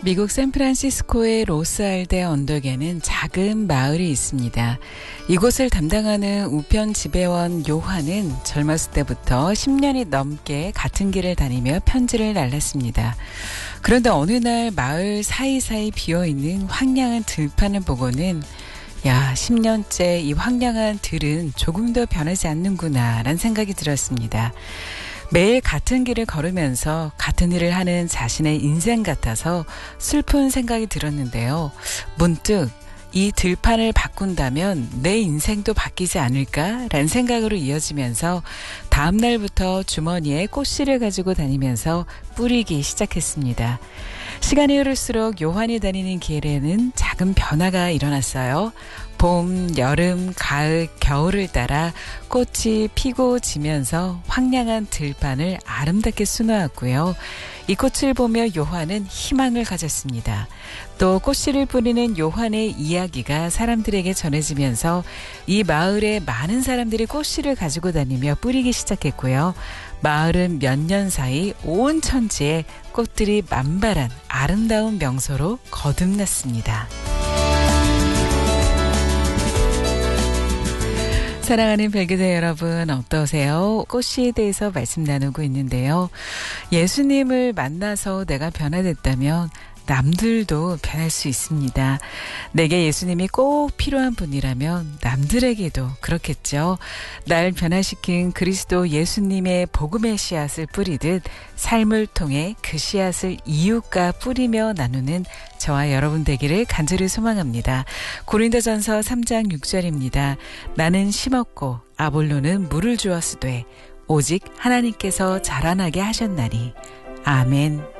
미국 샌프란시스코의 로스알데 언덕에는 작은 마을이 있습니다. 이곳을 담당하는 우편 지배원 요한은 젊었을 때부터 10년이 넘게 같은 길을 다니며 편지를 날랐습니다. 그런데 어느 날 마을 사이사이 비어있는 황량한 들판을 보고는 10년째 이 황량한 들은 조금 더 변하지 않는구나 라는 생각이 들었습니다. 매일 같은 길을 걸으면서 같은 일을 하는 자신의 인생 같아서 슬픈 생각이 들었는데요. 문득 이 들판을 바꾼다면 내 인생도 바뀌지 않을까라는 생각으로 이어지면서 다음 날부터 주머니에 꽃씨를 가지고 다니면서 뿌리기 시작했습니다. 시간이 흐를수록 요한이 다니는 길에는 작은 변화가 일어났어요. 봄, 여름, 가을, 겨울을 따라 꽃이 피고 지면서 황량한 들판을 아름답게 수놓았고요. 이 꽃을 보며 요한은 희망을 가졌습니다. 또 꽃씨를 뿌리는 요한의 이야기가 사람들에게 전해지면서 이 마을에 많은 사람들이 꽃씨를 가지고 다니며 뿌리기 시작했고요. 마을은 몇 년 사이 온 천지에 꽃들이 만발한 아름다운 명소로 거듭났습니다. 사랑하는 별교대 여러분 어떠세요? 꽃씨에 대해서 말씀 나누고 있는데요. 예수님을 만나서 내가 변화됐다면 남들도 변할 수 있습니다. 내게 예수님이 꼭 필요한 분이라면 남들에게도 그렇겠죠. 날 변화시킨 그리스도 예수님의 복음의 씨앗을 뿌리듯 삶을 통해 그 씨앗을 이웃과 뿌리며 나누는 저와 여러분 되기를 간절히 소망합니다. 고린도전서 3장 6절입니다. 나는 심었고 아볼로는 물을 주었으되 오직 하나님께서 자라나게 하셨나니. 아멘.